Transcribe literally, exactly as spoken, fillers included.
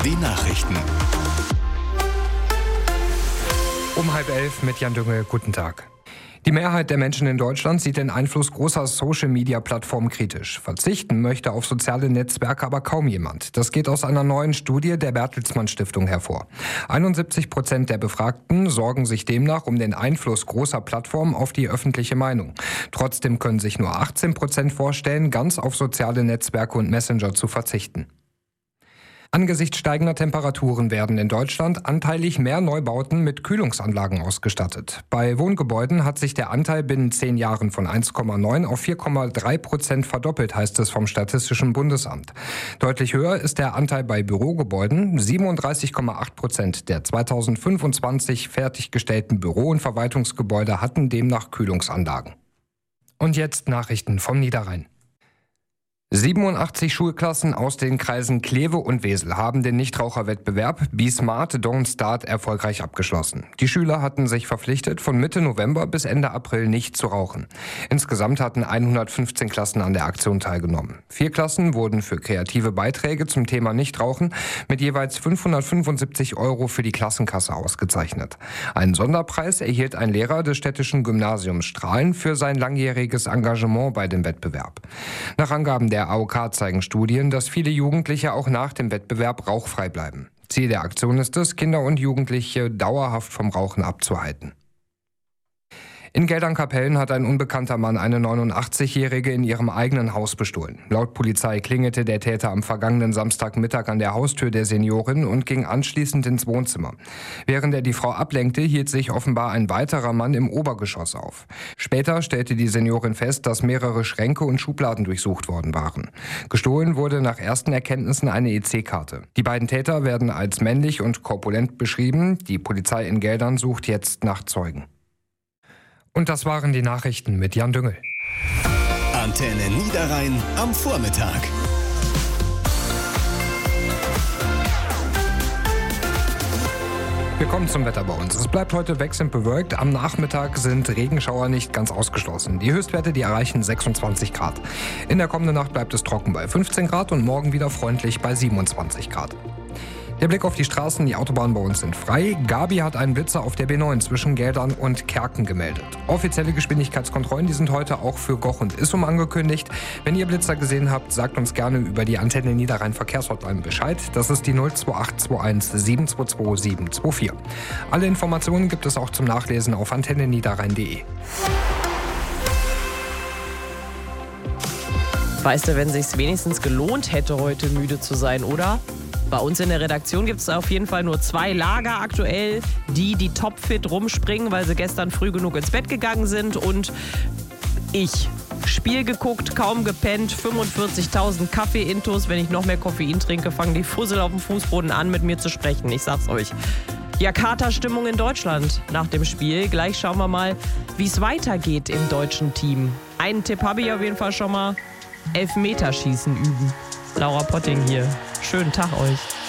die Nachrichten. Um halb elf mit Jan Düngel. Guten Tag. Die Mehrheit der Menschen in Deutschland sieht den Einfluss großer Social-Media-Plattformen kritisch. Verzichten möchte auf soziale Netzwerke aber kaum jemand. Das geht aus einer neuen Studie der Bertelsmann Stiftung hervor. einundsiebzig Prozent der Befragten sorgen sich demnach um den Einfluss großer Plattformen auf die öffentliche Meinung. Trotzdem können sich nur achtzehn Prozent vorstellen, ganz auf soziale Netzwerke und Messenger zu verzichten. Angesichts steigender Temperaturen werden in Deutschland anteilig mehr Neubauten mit Kühlungsanlagen ausgestattet. Bei Wohngebäuden hat sich der Anteil binnen zehn Jahren von eins Komma neun auf vier Komma drei Prozent verdoppelt, heißt es vom Statistischen Bundesamt. Deutlich höher ist der Anteil bei Bürogebäuden. siebenunddreißig Komma acht Prozent der zweitausendfünfundzwanzig fertiggestellten Büro- und Verwaltungsgebäude hatten demnach Kühlungsanlagen. Und jetzt Nachrichten vom Niederrhein. siebenundachtzig Schulklassen aus den Kreisen Kleve und Wesel haben den Nichtraucherwettbewerb Be Smart, Don't Start erfolgreich abgeschlossen. Die Schüler hatten sich verpflichtet, von Mitte November bis Ende April nicht zu rauchen. Insgesamt hatten hundertfünfzehn Klassen an der Aktion teilgenommen. Vier Klassen wurden für kreative Beiträge zum Thema Nichtrauchen mit jeweils fünfhundertfünfundsiebzig Euro für die Klassenkasse ausgezeichnet. Einen Sonderpreis erhielt ein Lehrer des städtischen Gymnasiums Strahlen für sein langjähriges Engagement bei dem Wettbewerb. Nach Angaben der A O K zeigen Studien, dass viele Jugendliche auch nach dem Wettbewerb rauchfrei bleiben. Ziel der Aktion ist es, Kinder und Jugendliche dauerhaft vom Rauchen abzuhalten. In Geldern-Kapellen hat ein unbekannter Mann eine neunundachtzigjährige in ihrem eigenen Haus bestohlen. Laut Polizei klingelte der Täter am vergangenen Samstagmittag an der Haustür der Seniorin und ging anschließend ins Wohnzimmer. Während er die Frau ablenkte, hielt sich offenbar ein weiterer Mann im Obergeschoss auf. Später stellte die Seniorin fest, dass mehrere Schränke und Schubladen durchsucht worden waren. Gestohlen wurde nach ersten Erkenntnissen eine E C-Karte. Die beiden Täter werden als männlich und korpulent beschrieben. Die Polizei in Geldern sucht jetzt nach Zeugen. Und das waren die Nachrichten mit Jan Düngel. Antenne Niederrhein am Vormittag. Wir kommen zum Wetter bei uns. Es bleibt heute wechselnd bewölkt. Am Nachmittag sind Regenschauer nicht ganz ausgeschlossen. Die Höchstwerte, die erreichen sechsundzwanzig Grad. In der kommenden Nacht bleibt es trocken bei fünfzehn Grad und morgen wieder freundlich bei siebenundzwanzig Grad. Der Blick auf die Straßen, die Autobahnen bei uns sind frei. Gabi hat einen Blitzer auf der B neun zwischen Geldern und Kerken gemeldet. Offizielle Geschwindigkeitskontrollen, die sind heute auch für Goch und Issum angekündigt. Wenn ihr Blitzer gesehen habt, sagt uns gerne über die Antenne Niederrhein Verkehrshotline Bescheid. Das ist die null zwei acht zwei eins sieben zwei zwei sieben zwei vier. Alle Informationen gibt es auch zum Nachlesen auf antenne niederrhein punkt de. Weißt du, wenn sich's wenigstens gelohnt hätte, heute müde zu sein, oder? Bei uns in der Redaktion gibt es auf jeden Fall nur zwei Lager aktuell. Die, die topfit rumspringen, weil sie gestern früh genug ins Bett gegangen sind. Und ich. Spiel geguckt, kaum gepennt, fünfundvierzigtausend Kaffee-Intos. Wenn ich noch mehr Koffein trinke, fangen die Fussel auf dem Fußboden an, mit mir zu sprechen. Ich sag's euch. Ja, Katerstimmung in Deutschland nach dem Spiel. Gleich schauen wir mal, wie es weitergeht im deutschen Team. Einen Tipp habe ich auf jeden Fall schon mal. Elfmeterschießen üben. Laura Potting hier. Schönen Tag euch.